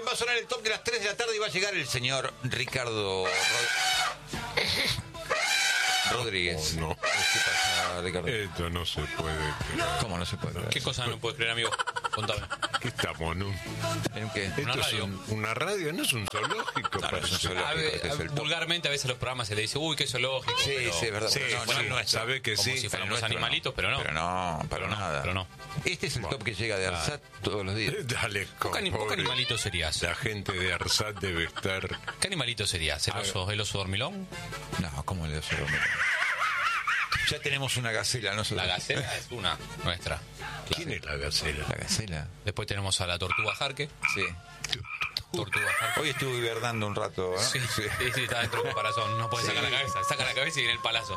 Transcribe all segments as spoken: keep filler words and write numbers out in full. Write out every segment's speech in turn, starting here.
va a sonar el top de las tres de la tarde y va a llegar el señor Ricardo Rod... Rodríguez. Oh, no. ¿Qué pasa, Ricardo? Esto no se puede creer. ¿Cómo no se puede creer? ¿Qué cosa no puedes creer, amigo? Contame. ¿Qué estamos en un... ¿En qué? Esto Una es radio. un- una radio, no es un zoológico. No, no es un parece. zoológico. A ver, este es el top. vulgarmente a veces a los programas se le dice, uy, qué zoológico. Sí, pero- sí, es verdad. Sí, pero no, bueno, no es nuestro. sabe que como sí. si Pero fuéramos nuestro animalitos, pero no. Pero no, para Pero no, nada. pero no. Este es el top que llega de Arsat todos los días. Dale, ¿Qué, ani- qué pobre. animalito serías? La gente de Arsat debe estar... ¿Qué animalito serías? ¿El oso, el oso dormilón? No, ¿cómo le oso dormilón? Ya tenemos una gacela, ¿no? La gacela es una nuestra. ¿Quién es la gacela? ¿La gacela? Después tenemos a la tortuga jarque. Sí. Tortuga jarque. Hoy estuve hibernando un rato, ¿no? Sí, sí, sí, está dentro del caparazón. No puede sacar la cabeza. Saca la cabeza y viene el palazo.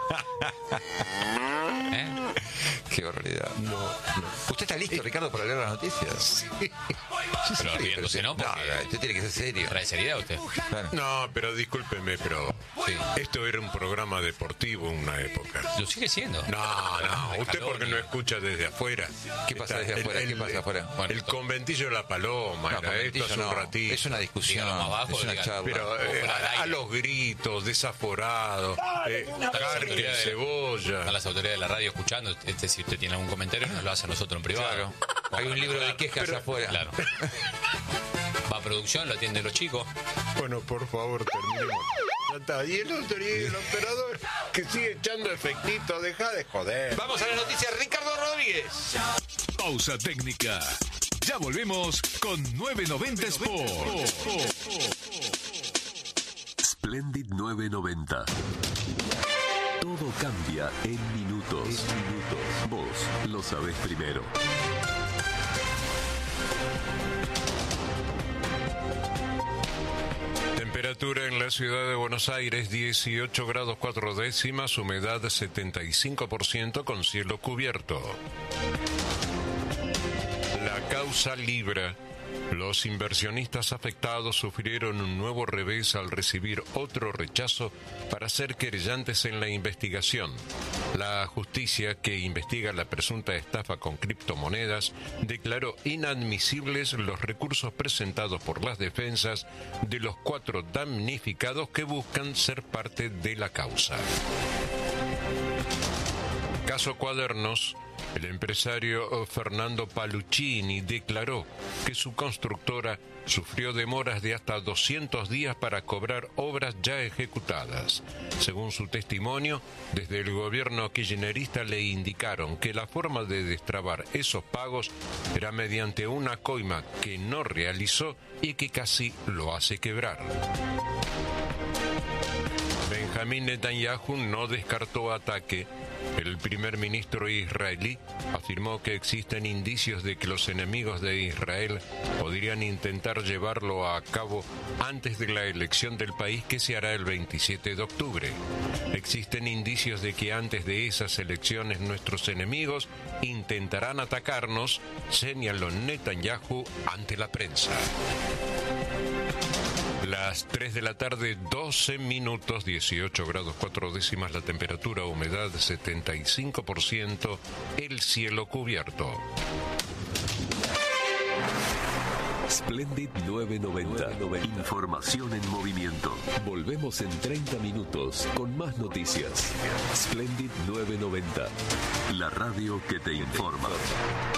¿Eh? Qué barbaridad. No, no. ¿Usted está listo, Ricardo, para leer las noticias? Sí. Pero riéndose, ¿no? No, Porque- usted tiene que ser serio. ¿Trae seriedad usted? Claro. No, pero discúlpeme, pero Sí. esto era un programa deportivo en una época. Lo sigue siendo. No, no, usted Calor, porque no escucha desde afuera. ¿Qué pasa Está desde afuera? ¿Qué pasa afuera? Bueno, el conventillo de la paloma, No, era conventillo esto hace no. un ratito. Es una discusión, Dígalo más bajo, es una diga- charla. Pero O eh, fuera del a, aire. a los gritos, desaforados, eh, Están las Jarque, autoridades- cebolla. Están las autoridades de la radio escuchando. Este, si usted tiene algún comentario, nos lo hace a nosotros en privado. Claro. Hay un libro de quejas Pero- afuera. Claro. Va a producción, lo atienden los chicos. Bueno, por favor, terminemos. Ya está. Y el otro, y el operador que sigue echando efectito, deja de joder. Vamos a las noticias, Ricardo Rodríguez. Pausa técnica. Ya volvemos con novecientos noventa Sport. Splendid novecientos noventa. Todo cambia en minutos. En minutos. Vos lo sabés primero. Temperatura en la ciudad de Buenos Aires, dieciocho grados cuatro décimas, humedad setenta y cinco por ciento con cielo cubierto. La causa Libra. Los inversionistas afectados sufrieron un nuevo revés al recibir otro rechazo para ser querellantes en la investigación. La justicia, que investiga la presunta estafa con criptomonedas, declaró inadmisibles los recursos presentados por las defensas de los cuatro damnificados que buscan ser parte de la causa. Caso Cuadernos. El empresario Fernando Paluccini declaró que su constructora sufrió demoras de hasta doscientos días para cobrar obras ya ejecutadas. Según su testimonio, desde el gobierno kirchnerista le indicaron que la forma de destrabar esos pagos era mediante una coima que no realizó y que casi lo hace quebrar. Benjamín Netanyahu no descartó ataque. El primer ministro israelí afirmó que existen indicios de que los enemigos de Israel podrían intentar llevarlo a cabo antes de la elección del país que se hará el veintisiete de octubre. Existen indicios de que antes de esas elecciones nuestros enemigos intentarán atacarnos, señaló Netanyahu ante la prensa. Las tres de la tarde, doce minutos, dieciocho grados cuatro décimas la temperatura, humedad setenta y cinco por ciento, el cielo cubierto. Splendid novecientos noventa. Información en movimiento. Volvemos en treinta minutos con más noticias. Splendid novecientos noventa. La radio que te informa.